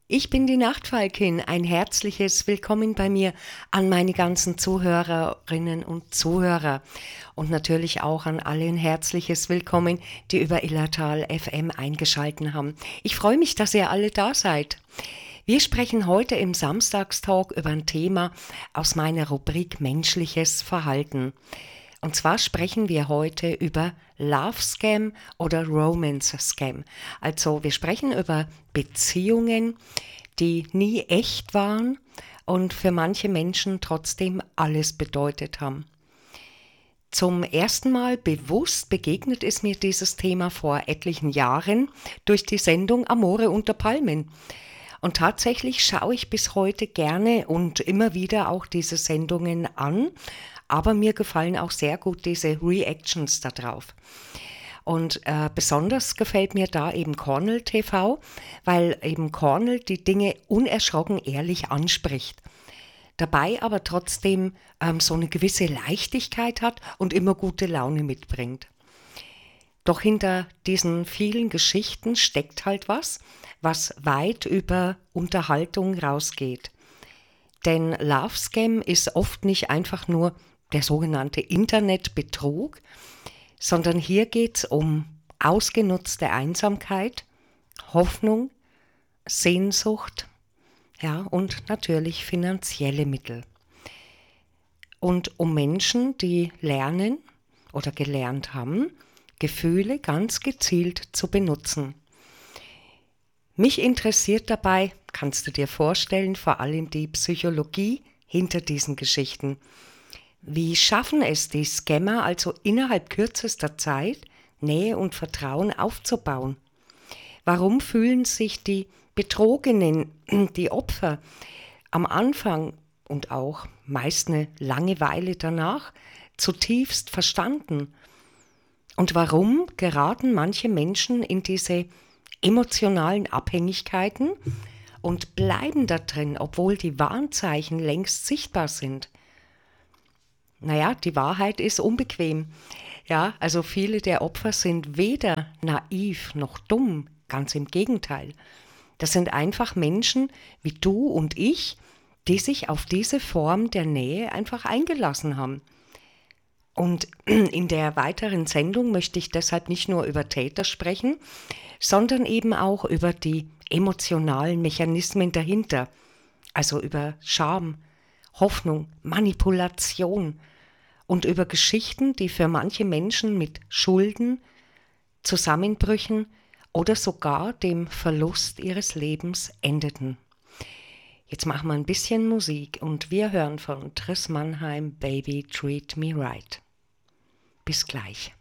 Ich bin die Nachtfalkin. Ein herzliches Willkommen bei mir an meine ganzen Zuhörerinnen und Zuhörer und natürlich auch an alle ein herzliches Willkommen, die über Illertal FM eingeschalten haben. Ich freue mich, dass ihr alle da seid. Wir sprechen heute im Samstagstalk über ein Thema aus meiner Rubrik Menschliches Verhalten. Und zwar sprechen wir heute über Love Scam oder Romance Scam. Also wir sprechen über Beziehungen, die nie echt waren und für manche Menschen trotzdem alles bedeutet haben. Zum ersten Mal bewusst begegnet ist mir dieses Thema vor etlichen Jahren durch die Sendung Amore unter Palmen. Und tatsächlich schaue ich bis heute gerne und immer wieder auch diese Sendungen an, aber mir gefallen auch sehr gut diese Reactions da drauf. Und besonders gefällt mir da eben Cornell TV, weil eben Cornell die Dinge unerschrocken ehrlich anspricht. Dabei aber trotzdem so eine gewisse Leichtigkeit hat und immer gute Laune mitbringt. Doch hinter diesen vielen Geschichten steckt halt was weit über Unterhaltung rausgeht. Denn Love Scam ist oft nicht einfach nur der sogenannte Internetbetrug, sondern hier geht es um ausgenutzte Einsamkeit, Hoffnung, Sehnsucht, ja, und natürlich finanzielle Mittel. Und um Menschen, die lernen oder gelernt haben, Gefühle ganz gezielt zu benutzen. Mich interessiert dabei, kannst du dir vorstellen, vor allem die Psychologie hinter diesen Geschichten. Wie schaffen es die Scammer also innerhalb kürzester Zeit, Nähe und Vertrauen aufzubauen? Warum fühlen sich die Betrogenen, die Opfer, am Anfang und auch meist eine lange Weile danach zutiefst verstanden? Und warum geraten manche Menschen in diese emotionalen Abhängigkeiten und bleiben da drin, obwohl die Warnzeichen längst sichtbar sind? Naja, die Wahrheit ist unbequem. Ja, also viele der Opfer sind weder naiv noch dumm, ganz im Gegenteil. Das sind einfach Menschen wie du und ich, die sich auf diese Form der Nähe einfach eingelassen haben. Und in der weiteren Sendung möchte ich deshalb nicht nur über Täter sprechen, sondern eben auch über die emotionalen Mechanismen dahinter, also über Scham, Hoffnung, Manipulation und über Geschichten, die für manche Menschen mit Schulden, Zusammenbrüchen oder sogar dem Verlust ihres Lebens endeten. Jetzt machen wir ein bisschen Musik und wir hören von Triss Mannheim Baby Treat Me Right. Bis gleich.